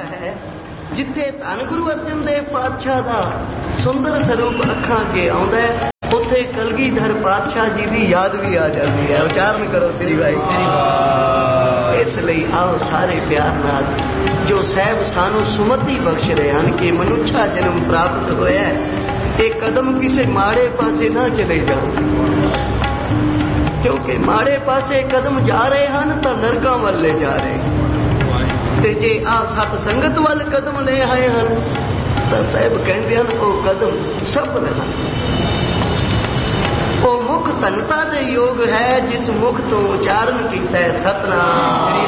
है जिथे धन गुरु अर्जन देव पातशाह दा सुंदर स्वरूप अखां के आउंदा है, उत्थे कलगीधर पातशाह जी की याद भी आ जाती है। उच्चारण करो श्री वाहिगुरू। इसलिए आओ सारे प्यार नाल जो साहब सानू सुमति बख्श रहे हैं कि मनुष्या जन्म प्राप्त होया है, एक कदम किसी माड़े पासे ना चले जाओ, क्योंकि माड़े पासे कदम जा रहे हैं तो नरकां वाल ले जा रहे हैं, ते जे आ सत संगत वाल कदम ले आए हैं तो साहब कहते हैं वो कदम सफल है। वो मुख धनता दे योग है जिस मुख तो उच्चारण किया है सतनाम,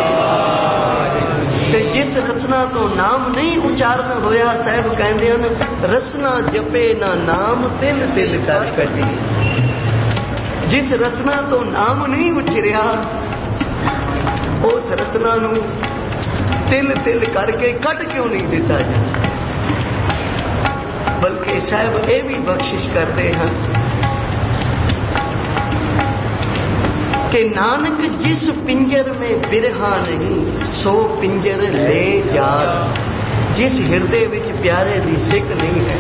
ते जिस रसना तो नाम नहीं उच्चारण होया साहब कहते हैं रसना जपे ना नाम तिल तिल कर कटी। जिस रसना तो नाम नहीं उचरिया उस रसना नू तिल तिल करके कट क्यों नहीं दिता जाता, बल्कि साहब ये भी बख्शिश करते हैं कि नानक जिस पिंजर में बिरहा नहीं सो पिंजर ले जा। जिस हिरदे विच प्यारे दी सिक नहीं है,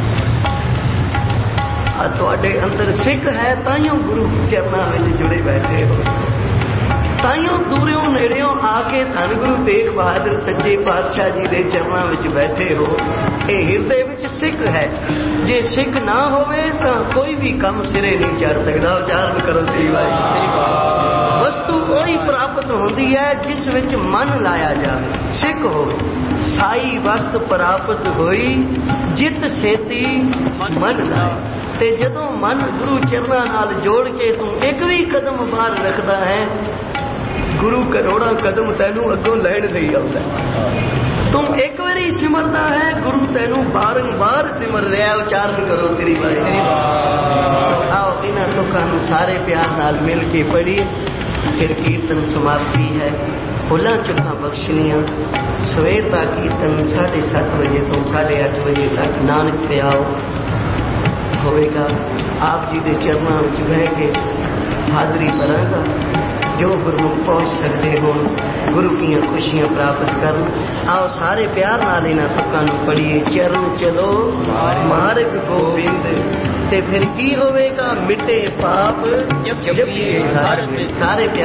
तुहाडे अंदर सिक है ताइयों गुरु चरनां विच जुड़े बैठे हो, ताइयों दूरों नेड़ियों आके धन गुरु तेग बहादुर सच्चे पातशाह जी के चरणों में बैठे हो। ये हिरदे विच सिख है, जे सिख ना होवे तो कोई भी काम सिरे नहीं चढ़ सकता। उच्चारण करो श्री वाहिगुरू। वस्तु वही प्राप्त होती है जिस विच मन लाया जाए। सिख हो साई वस्त प्राप्त होई जित सेती मन लाए। ते जदों मन गुरु चरणों नाल जोड़ के तू एक भी कदम बाहर रखता है, गुरु करोड़ा कदम तेनू अगों लैण नहीं आता। तुम एक बारी सिमरना है, गुरु तेनू बारंबार सिमर रहा। उच्चारण करो श्री वाहिगुरू। आओ इन्हां तुकां नूं सारे प्यार नाल मिल के पढ़िए, फिर कीर्तन समाप्ति है। फुलां चुकां बख्शनियां। सवेर का कीर्तन 7:30 बजे तो 8:30 बजे तक नानक पे आओ होएगा। आप जी के चरणों में बह के हाजरी भरांगा। जो गुरमुख पहुँच सकते हो गुरु की खुशियां प्राप्त कर। आओ सारे प्यार नाल इन्हां तुकां नूं पढ़िए। चरण चलो मार्ग गोबिंद, ते फिर की होवेगा मिटे पाप जपिए हर। सारे प्यार